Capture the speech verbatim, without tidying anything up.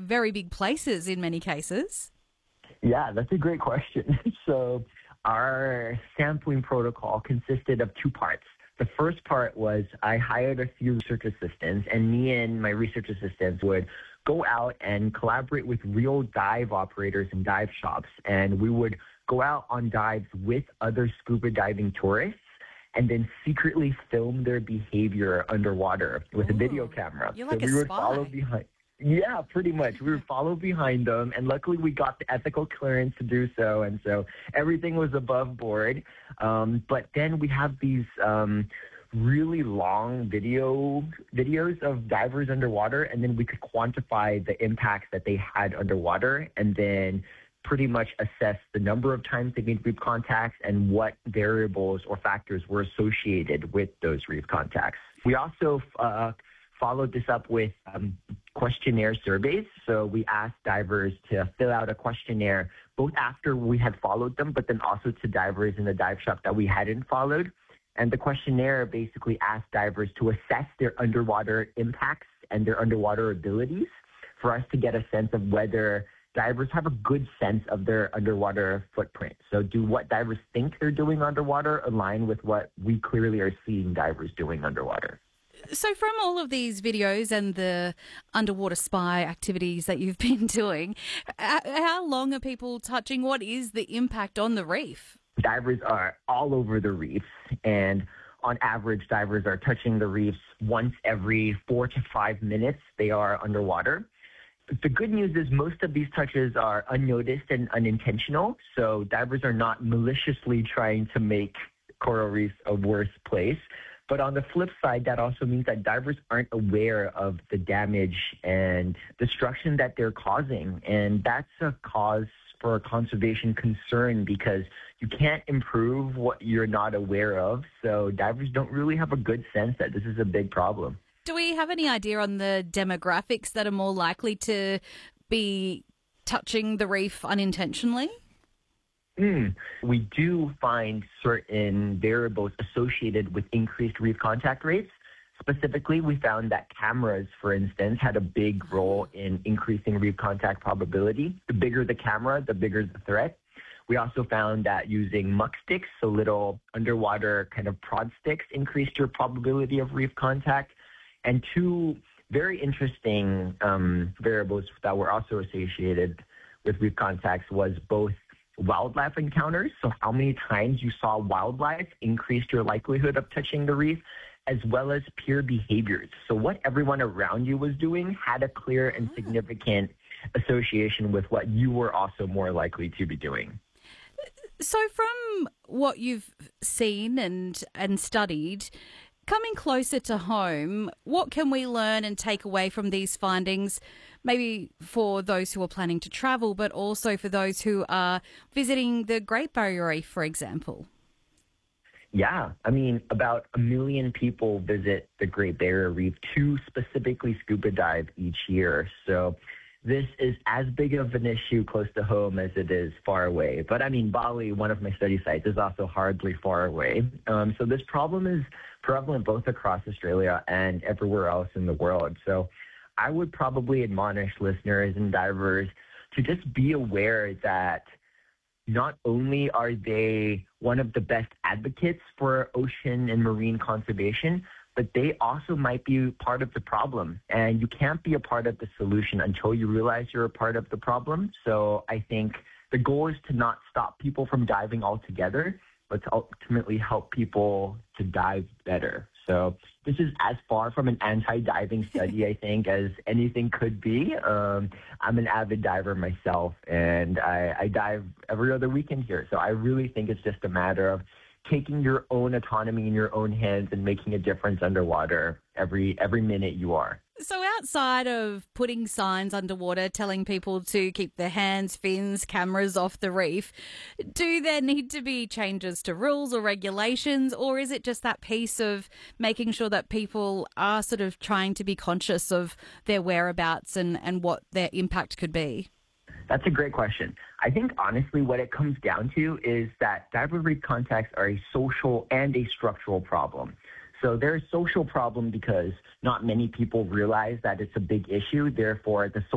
very big places in many cases. Yeah, that's a great question. So our sampling protocol consisted of two parts. The first part was I hired a few research assistants, and me and my research assistants would go out and collaborate with real dive operators and dive shops. And we would go out on dives with other scuba diving tourists and then secretly film their behavior underwater with Ooh, a video camera. You're like so a we would spy. follow behind. Yeah, pretty much. We would follow behind them, and luckily we got the ethical clearance to do so, and so everything was above board. Um, but then we have these um, really long video videos of divers underwater, and then we could quantify the impacts that they had underwater, and then pretty much assess the number of times they made reef contacts and what variables or factors were associated with those reef contacts. We also uh, followed this up with um, questionnaire surveys. So we asked divers to fill out a questionnaire both after we had followed them, but then also to divers in the dive shop that we hadn't followed. And the questionnaire basically asked divers to assess their underwater impacts and their underwater abilities for us to get a sense of whether divers have a good sense of their underwater footprint. So do what divers think they're doing underwater align with what we clearly are seeing divers doing underwater? So from all of these videos and the underwater spy activities that you've been doing, how long are people touching? What is the impact on the reef? Divers are all over the reefs, and on average, divers are touching the reefs once every four to five minutes they are underwater. The good news is most of these touches are unnoticed and unintentional, so divers are not maliciously trying to make coral reefs a worse place. But on the flip side, that also means that divers aren't aware of the damage and destruction that they're causing. And that's a cause for a conservation concern because you can't improve what you're not aware of. So divers don't really have a good sense that this is a big problem. Do we have any idea on the demographics that are more likely to be touching the reef unintentionally? Mm. We do find certain variables associated with increased reef contact rates. Specifically, we found that cameras, for instance, had a big role in increasing reef contact probability. The bigger the camera, the bigger the threat. We also found that using muck sticks, so little underwater kind of prod sticks, increased your probability of reef contact. And two very interesting um, variables that were also associated with reef contacts was both wildlife encounters, so how many times you saw wildlife increased your likelihood of touching the reef, as well as peer behaviors. So what everyone around you was doing had a clear and significant association with what you were also more likely to be doing. So from what you've seen and, and studied, coming closer to home, what can we learn and take away from these findings, maybe for those who are planning to travel, but also for those who are visiting the Great Barrier Reef, for example? Yeah, I mean, about a million people visit the Great Barrier Reef to specifically scuba dive each year. So this is as big of an issue close to home as it is far away. But I mean, Bali, one of my study sites, is also hardly far away. Um, so this problem is prevalent both across Australia and everywhere else in the world. So I would probably admonish listeners and divers to just be aware that not only are they one of the best advocates for ocean and marine conservation, but they also might be part of the problem. And you can't be a part of the solution until you realize you're a part of the problem. So I think the goal is to not stop people from diving altogether, but to ultimately help people to dive better. So this is as far from an anti-diving study, I think, as anything could be. Um, I'm an avid diver myself, and I, I dive every other weekend here. So I really think it's just a matter of taking your own autonomy in your own hands and making a difference underwater every every minute you are. So outside of putting signs underwater telling people to keep their hands, fins, cameras off the reef, do there need to be changes to rules or regulations, or is it just that piece of making sure that people are sort of trying to be conscious of their whereabouts and, and what their impact could be? That's a great question. I think, honestly, what it comes down to is that diver reef contacts are a social and a structural problem. So they're a social problem because not many people realize that it's a big issue. Therefore, the